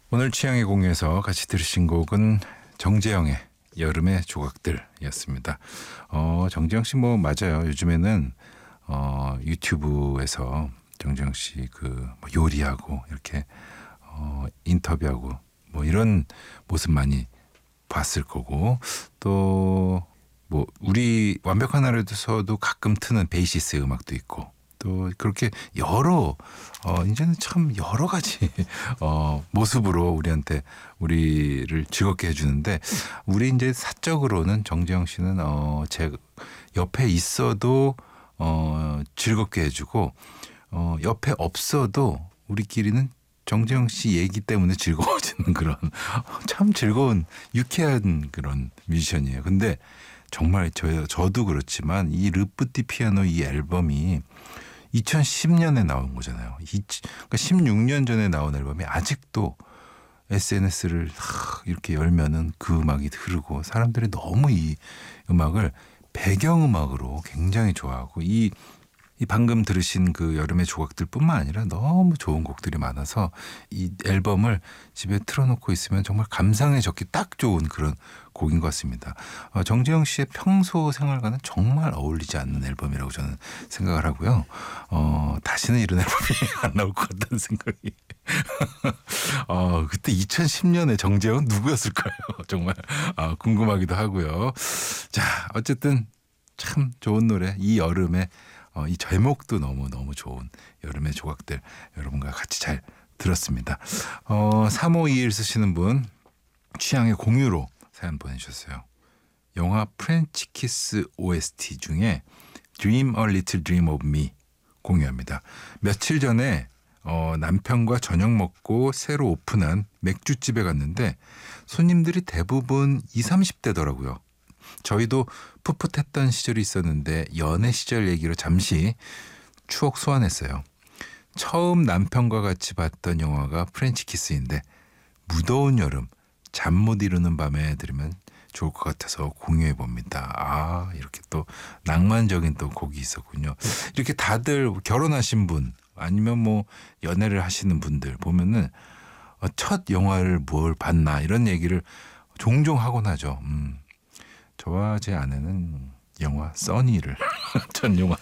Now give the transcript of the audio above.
오늘 취향의 공유에서 같이 들으신 곡은 정재영의 여름의 조각들이었습니다. 정재영 씨 뭐 맞아요. 요즘에는 유튜브에서 정재영 씨 뭐 요리하고 이렇게 인터뷰하고 뭐 이런 모습 많이 봤을 거고, 또 뭐 우리 완벽한 하루에서도 가끔 트는 베이시스 음악도 있고, 또 그렇게 이제는 참 여러 가지 모습으로 우리를 즐겁게 해주는데, 우리 이제 사적으로는 정재영 씨는 제 옆에 있어도 즐겁게 해주고, 옆에 없어도 우리끼리는 정재영 씨 얘기 때문에 즐거워지는 그런 참 즐거운 유쾌한 그런 뮤지션이에요. 근데 정말 저도 그렇지만 이 르프티 피아노 이 앨범이 2010년에 나온 거잖아요. 그러니까 16년 전에 나온 앨범이 아직도 SNS를 이렇게 열면은 그 음악이 흐르고, 사람들이 너무 이 음악을 배경음악으로 굉장히 좋아하고, 이 방금 들으신 그 여름의 조각들뿐만 아니라 너무 좋은 곡들이 많아서 이 앨범을 집에 틀어놓고 있으면 정말 감상에 적기 딱 좋은 그런 곡인 것 같습니다. 정재영 씨의 평소 생활과는 정말 어울리지 않는 앨범이라고 저는 생각을 하고요. 다시는 이런 앨범이 안 나올 것 같다는 생각이. 그때 2010년에 정재영은 누구였을까요? 정말 궁금하기도 하고요. 자, 어쨌든 참 좋은 노래, 이 여름에 이 제목도 너무너무 좋은 여름의 조각들, 여러분과 같이 잘 들었습니다. 3521 쓰시는 분, 취향의 공유로 사연 보내주셨어요. 영화 프렌치 키스 OST 중에 Dream a Little Dream of Me 공유합니다. 며칠 전에 남편과 저녁 먹고 새로 오픈한 맥주집에 갔는데 손님들이 대부분 20, 30대더라고요. 저희도 풋풋했던 시절이 있었는데 연애 시절 얘기로 잠시 추억 소환했어요. 처음 남편과 같이 봤던 영화가 프렌치 키스인데, 무더운 여름 잠 못 이루는 밤에 들으면 좋을 것 같아서 공유해 봅니다. 이렇게 또 낭만적인 또 곡이 있었군요. 이렇게 다들 결혼하신 분 아니면 뭐 연애를 하시는 분들 보면은 첫 영화를 뭘 봤나 이런 얘기를 종종 하곤 하죠. 저와 제 아내는 영화 써니를 첫 영화